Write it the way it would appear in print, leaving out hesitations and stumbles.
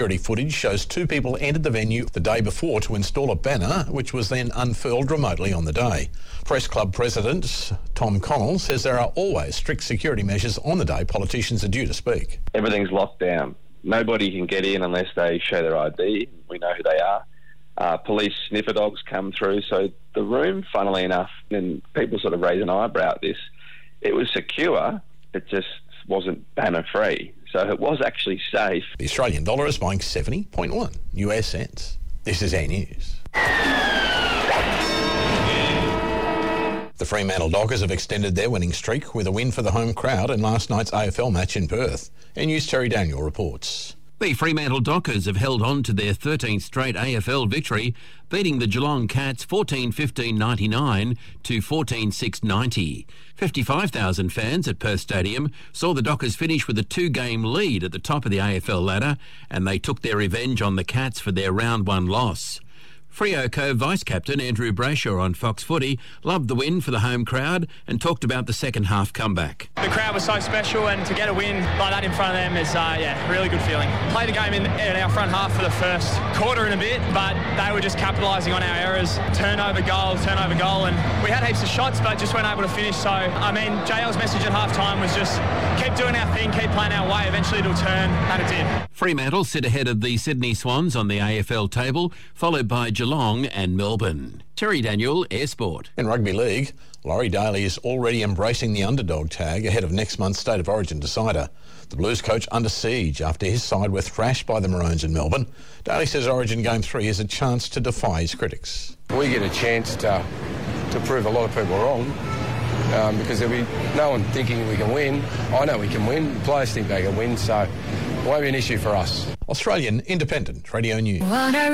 Security footage shows two people entered the venue the day before to install a banner, which was then unfurled remotely on the day. Press Club President Tom Connell says there are always strict security measures on the day politicians are due to speak. Everything's locked down. Nobody can get in unless they show their ID. We know who they are. Police sniffer dogs come through. So the room, funnily enough, and people sort of raise an eyebrow at this, it was secure. It just wasn't banner-free. So it was actually safe. The Australian dollar is buying 70.1 US cents. This is Air News. The Fremantle Dockers have extended their winning streak with a win for the home crowd in last night's AFL match in Perth. Air News' Terry Daniel reports. The Fremantle Dockers have held on to their 13th straight AFL victory, beating the Geelong Cats 14-15-99 to 14-6-90. 55,000 fans at Perth Stadium saw the Dockers finish with a 2-game lead at the top of the AFL ladder, and they took their revenge on the Cats for their round 1 loss. Freo co-vice-captain Andrew Brayshaw on Fox Footy loved the win for the home crowd and talked about the second half comeback. The crowd was so special, and to get a win like that in front of them is, really good feeling. Played the game in our front half for the first quarter and a bit, but they were just capitalising on our errors. Turnover goal, and we had heaps of shots, but just weren't able to finish. So, JL's message at half-time was just keep doing our thing, keep playing our way, eventually it'll turn, and it did. Fremantle sit ahead of the Sydney Swans on the AFL table, followed by Geelong and Melbourne. Terry Daniel, Air Sport. In Rugby League, Laurie Daly is already embracing the underdog tag ahead of next month's State of Origin decider. The Blues coach under siege after his side were thrashed by the Maroons in Melbourne. Daly says Origin Game 3 is a chance to defy his critics. We get a chance to prove a lot of people wrong. Because there'll be no one thinking we can win. I know we can win. Players think they can win, so it won't be an issue for us. Australian Independent Radio News.